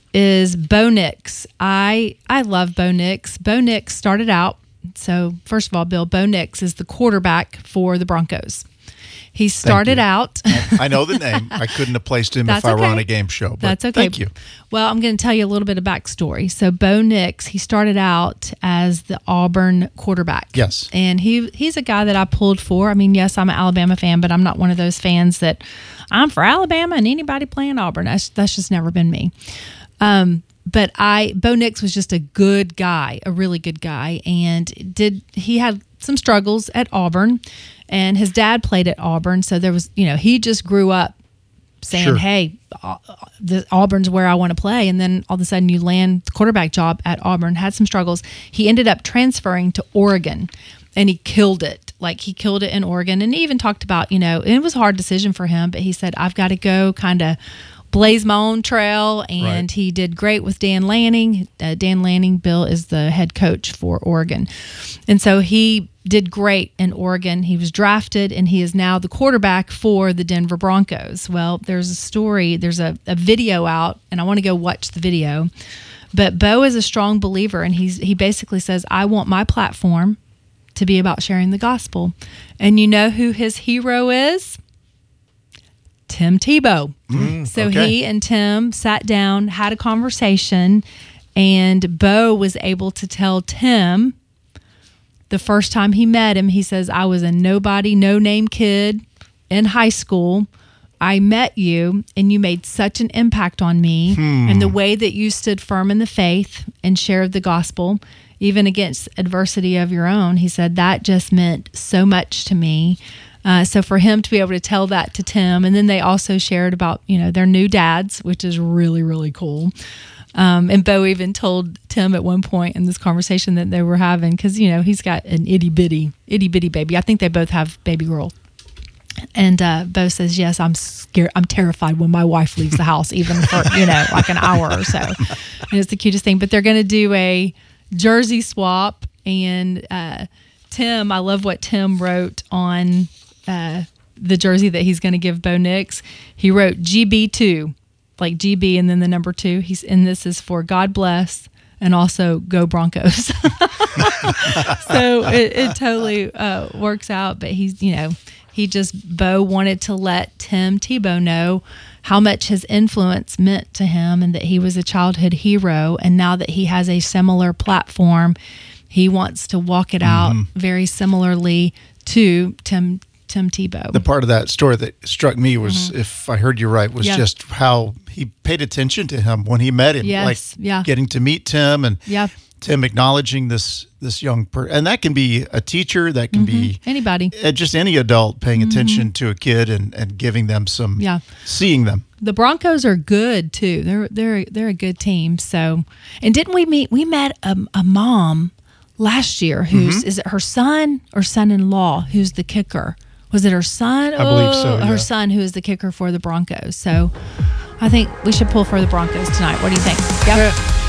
is Bo Nix. I love Bo Nix. Bo Nix started out, so first of all, Bill, Bo Nix is the quarterback for the Broncos. He started out. I know the name. I couldn't have placed him if I were on a game show. But that's okay. Thank you. Well, I'm going to tell you a little bit of backstory. So Bo Nix, he started out as the Auburn quarterback. Yes. And he's a guy that I pulled for. I mean, yes, I'm an Alabama fan, but I'm not one of those fans that I'm for Alabama and anybody playing Auburn. That's just never been me. But Bo Nix was just a good guy, a really good guy, and he had some struggles at Auburn, and his dad played at Auburn, so there was, he just grew up saying, Sure. hey, Auburn's where I want to play, and then all of a sudden you land the quarterback job at Auburn, had some struggles. He ended up transferring to Oregon, and he killed it. Like, he killed it in Oregon, and he even talked about, it was a hard decision for him, but he said, I've got to go kind of blaze my own trail, and Right. he did great with Dan Lanning. Dan Lanning, Bill, is the head coach for Oregon. And so he did great in Oregon. He was drafted, and he is now the quarterback for the Denver Broncos. Well, there's a story, there's a video out, and I want to go watch the video. But Bo is a strong believer, and he basically says, I want my platform to be about sharing the gospel. And you know who his hero is? Tim Tebow. So okay. he and Tim sat down, had a conversation, and Bo was able to tell Tim the first time he met him, he says, I was a nobody, no-name kid in high school. I met you, and you made such an impact on me. And the way that you stood firm in the faith and shared the gospel, even against adversity of your own, he said, that just meant so much to me. So for him to be able to tell that to Tim, and then they also shared about, their new dads, which is really, really cool. And Bo even told Tim at one point in this conversation that they were having, because, he's got an itty bitty baby. I think they both have baby girl. And Bo says, yes, I'm scared. I'm terrified when my wife leaves the house, even for, like an hour or so. And it's the cutest thing. But they're going to do a jersey swap. And Tim, I love what Tim wrote on the jersey that he's going to give Bo Nix. He wrote GB2, like GB and then the number 2. And this is for God bless and also go Broncos. So it totally works out. But Bo wanted to let Tim Tebow know how much his influence meant to him and that he was a childhood hero. And now that he has a similar platform, he wants to walk it out very similarly to Tim Tebow. The part of that story that struck me was, if I heard you right, was just how he paid attention to him when he met him. Yes, getting to meet Tim and Tim acknowledging this young person. And that can be a teacher, that can be anybody. Just any adult paying attention to a kid and giving them some, seeing them. The Broncos are good too. They're a good team. So, and didn't we met a mom last year who's, is it her son or son-in-law who's the kicker? Was it her son? I believe so, Her son, who is the kicker for the Broncos. So I think we should pull for the Broncos tonight. What do you think? Yeah.